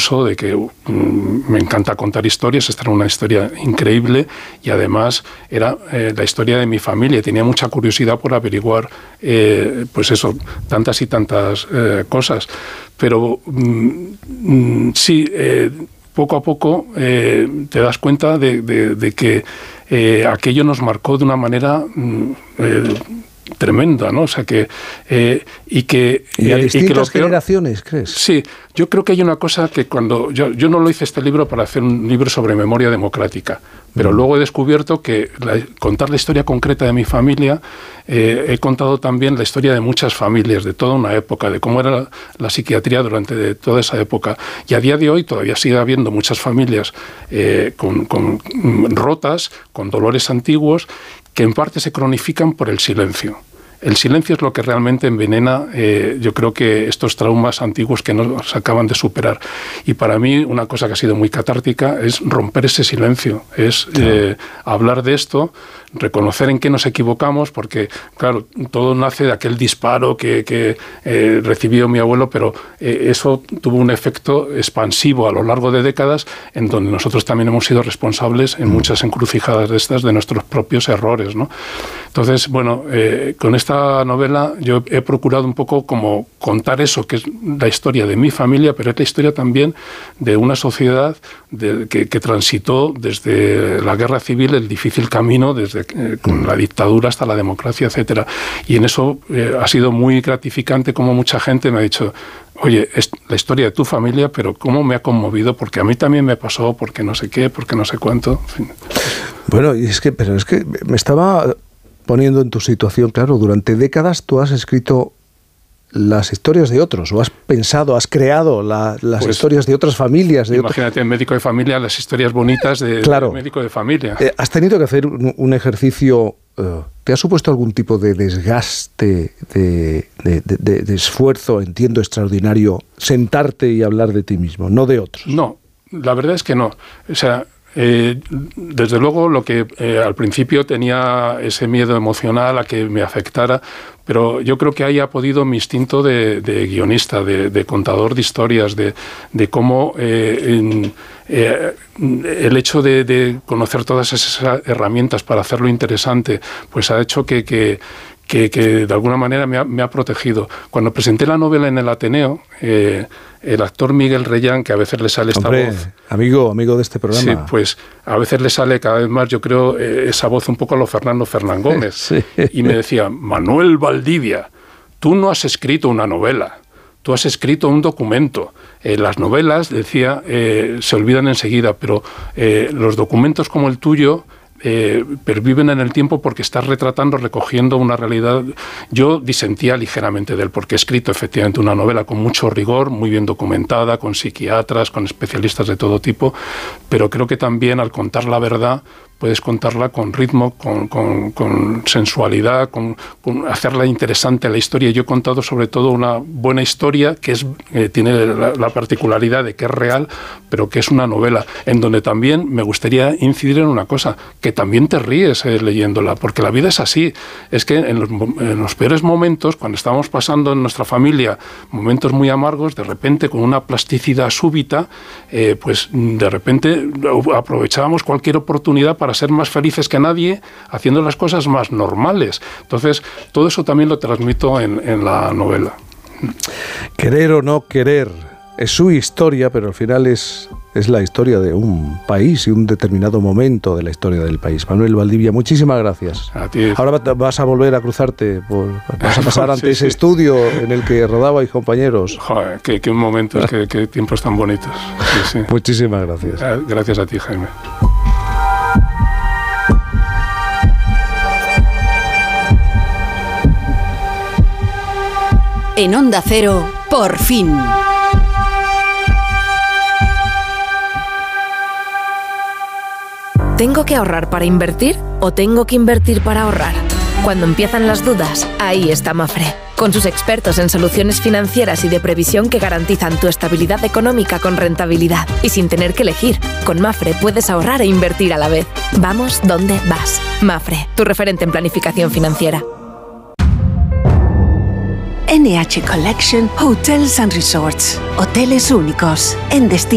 orgulloso de que me encanta contar historias. Esta era una historia increíble y además era la historia de mi familia. Tenía mucha curiosidad por averiguar, pues eso, tantas y tantas cosas. Pero sí, poco a poco te das cuenta de que aquello nos marcó de una manera tremenda, ¿no? O sea que y a distintas generaciones, ¿crees? Sí, yo creo que hay una cosa que cuando yo no lo hice este libro para hacer un libro sobre memoria democrática, pero luego he descubierto que contar la historia concreta de mi familia, he contado también la historia de muchas familias, de toda una época, de cómo era la psiquiatría durante toda esa época. Y a día de hoy todavía sigue habiendo muchas familias con rotas, con dolores antiguos, que en parte se cronifican por el silencio. El silencio es lo que realmente envenena, yo creo que estos traumas antiguos que no se acaban de superar. Y para mí una cosa que ha sido muy catártica es romper ese silencio, es hablar de esto, reconocer en qué nos equivocamos, porque claro, todo nace de aquel disparo que recibió mi abuelo, pero eso tuvo un efecto expansivo a lo largo de décadas, en donde nosotros también hemos sido responsables en muchas encrucijadas de estas, de nuestros propios errores, ¿no? Entonces, bueno, con esta novela yo he procurado un poco como contar eso, que es la historia de mi familia, pero es la historia también de una sociedad que transitó desde la guerra civil el difícil camino, desde con la dictadura hasta la democracia, etcétera. Y en eso ha sido muy gratificante como mucha gente me ha dicho: oye, es la historia de tu familia, pero cómo me ha conmovido, porque a mí también me pasó, porque no sé qué, porque no sé cuánto. En fin. Bueno, pero es que me estaba poniendo en tu situación, claro, durante décadas tú has escrito las historias de otros, o has pensado, has creado las historias de otras familias. Imagínate, en Médico de Familia, las historias bonitas de Médico de Familia. Has tenido que hacer un ejercicio. ¿Te ha supuesto algún tipo de desgaste, de esfuerzo, entiendo, extraordinario, sentarte y hablar de ti mismo, no de otros? No, la verdad es que no. O sea, desde luego lo que al principio tenía ese miedo emocional a que me afectara, pero yo creo que ahí ha podido mi instinto de guionista, de contador de historias, de cómo el hecho de conocer todas esas herramientas para hacerlo interesante, pues ha hecho que de alguna manera me ha protegido. Cuando presenté la novela en el Ateneo, el actor Miguel Reyán, que a veces le sale esta voz... Amigo de este programa. Sí, pues a veces le sale cada vez más, yo creo, esa voz un poco a lo Fernando Fernán Gómez. Sí. Y me decía: Manuel Valdivia, tú no has escrito una novela, tú has escrito un documento. Las novelas, decía, se olvidan enseguida, pero los documentos como el tuyo perviven en el tiempo porque estás retratando, recogiendo una realidad. Yo disentía ligeramente de él, porque he escrito efectivamente una novela con mucho rigor, muy bien documentada, con psiquiatras, con especialistas de todo tipo, pero creo que también al contar la verdad puedes contarla con ritmo, con sensualidad, con hacerla interesante la historia. Yo he contado sobre todo una buena historia que tiene la particularidad de que es real, pero que es una novela, en donde también me gustaría incidir en una cosa, que también te ríes leyéndola, porque la vida es así. Es que en los peores momentos, cuando estamos pasando en nuestra familia momentos muy amargos, de repente con una plasticidad súbita, pues de repente aprovechábamos cualquier oportunidad para ser más felices que nadie, haciendo las cosas más normales. Entonces, todo eso también lo transmito en la novela. Querer o no querer, es su historia, pero al final es la historia de un país y un determinado momento de la historia del país. Manuel Valdivia, muchísimas gracias. A ti. Ahora vas a volver a cruzarte, vas a pasar ante ese estudio en el que rodabais compañeros. Joder, qué momentos, qué tiempos tan bonitos. Sí. Muchísimas gracias. Gracias a ti, Jaime. En Onda Cero, por fin. ¿Tengo que ahorrar para invertir o tengo que invertir para ahorrar? Cuando empiezan las dudas, ahí está Mapfre, con sus expertos en soluciones financieras y de previsión que garantizan tu estabilidad económica con rentabilidad y sin tener que elegir. Con Mapfre puedes ahorrar e invertir a la vez. Vamos donde vas. Mapfre, tu referente en planificación financiera. NH Collection Hotels and Resorts. Hoteles únicos en destino.